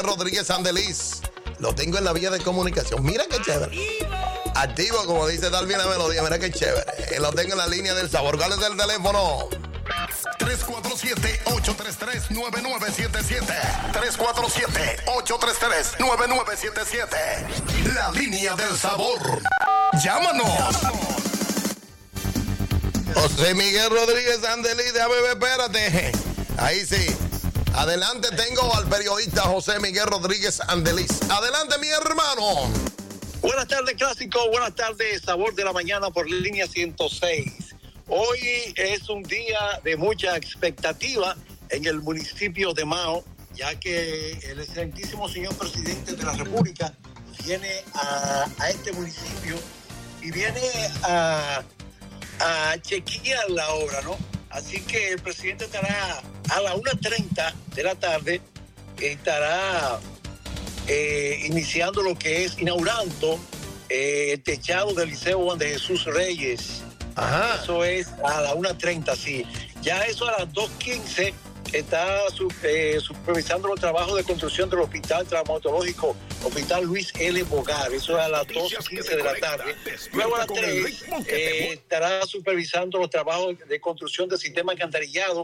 Rodríguez Andeliz. Lo tengo en la vía de comunicación. Mira qué chévere. Activo, como dice Darwin la melodía. Mira qué chévere. Lo tengo en la línea del sabor. ¿Cuál es el teléfono? 347-833-9977. 347-833-9977. La línea del sabor. Llámanos. José Miguel Rodríguez Andeliz, déjame ver, espérate. Ahí sí. Adelante, tengo al periodista José Miguel Rodríguez Andeliz. Adelante, mi hermano. Buenas tardes, Clásico. Buenas tardes, Sabor de la Mañana por línea 106. Hoy es un día de mucha expectativa en el municipio de Mao, ya que el excelentísimo señor presidente de la República viene a este municipio y viene a chequear la obra, ¿no? Así que el presidente estará a las 1:30 de la tarde, estará iniciando lo que es, inaugurando el techado del Liceo Juan de Jesús Reyes. Ajá. Eso es a las 1:30, sí. Ya eso a las 2:15 está supervisando los trabajos de construcción del Hospital Traumatológico Hospital Luis L. Bogar. Eso es a las 2:15 de la tarde. Luego a las 3 estará supervisando los trabajos de construcción del sistema alcantarillado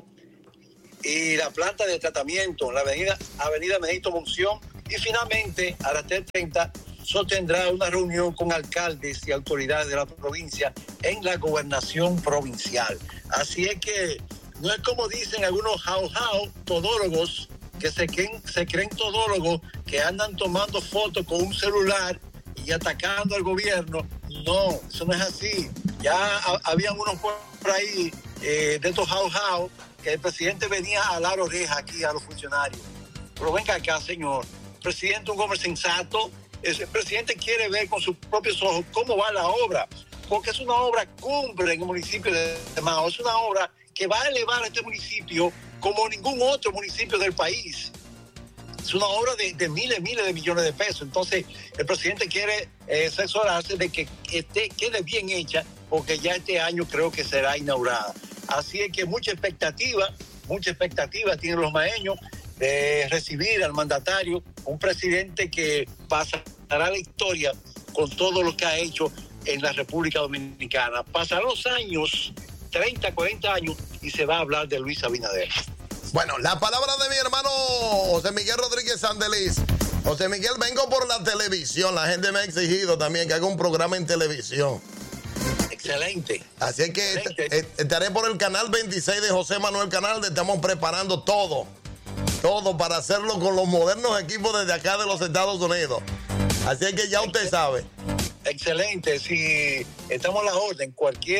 y la planta de tratamiento en la avenida Benito Monción. Y finalmente a las 3:30 sostendrá una reunión con alcaldes y autoridades de la provincia en la gobernación provincial. Así es que no es como dicen algunos todólogos que se creen todólogos, que andan tomando fotos con un celular y atacando al gobierno. No, eso no es así. Ya habían unos por ahí de estos que el presidente venía a dar oreja aquí a los funcionarios. Pero venga acá, señor. El presidente es un hombre sensato. El presidente quiere ver con sus propios ojos cómo va la obra, porque es una obra cumbre en el municipio de Mao. Es una obra que va a elevar a este municipio como ningún otro municipio del país. Es una obra de miles de millones de pesos. Entonces, el presidente quiere asesorarse de que quede bien hecha, porque ya este año creo que será inaugurada. Así es que mucha expectativa tienen los maeños de recibir al mandatario, un presidente que pasará a la historia con todo lo que ha hecho en la República Dominicana. Pasarán los años, 30, 40 años, y se va a hablar de Luis Abinader. Bueno, la palabra de mi hermano José Miguel Rodríguez Andeliz. José Miguel, vengo por la televisión. La gente me ha exigido también que haga un programa en televisión. Excelente. Así es que estaré por el canal 26 de José Manuel Canal. Estamos preparando todo para hacerlo con los modernos equipos desde acá de los Estados Unidos. Así es que ya usted sabe. Excelente, si estamos a la orden,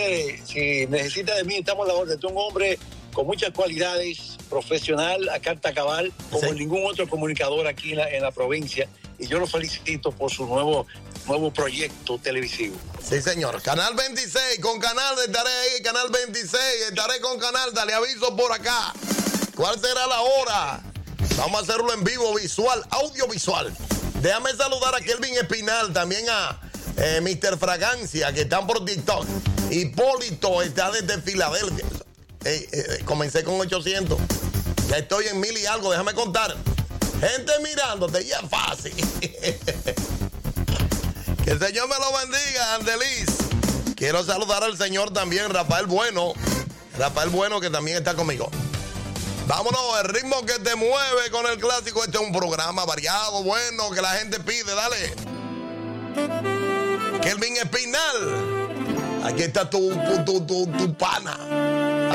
si necesita de mí, estamos a la orden. Tú un hombre con muchas cualidades, profesional a carta cabal, como ningún otro comunicador aquí en la provincia, y yo lo felicito por su nuevo proyecto televisivo. Sí, señor. Canal 26, con Canal estaré ahí, Canal 26, estaré con Canal, dale aviso por acá. ¿Cuál será la hora? Vamos a hacerlo en vivo, visual, audiovisual. Déjame saludar a Kelvin Espinal, también a Mr. Fragancia, que están por TikTok. Hipólito está desde Filadelfia. Comencé con 800. Ya estoy en 1000 y algo, déjame contar. Gente mirándote, ya es fácil. Que el Señor me lo bendiga, Andeliz. Quiero saludar al señor también, Rafael Bueno, que también está conmigo. Vámonos, el ritmo que te mueve con el clásico. Este es un programa variado, bueno, que la gente pide, dale. Kelvin Espinal, aquí está tu pana.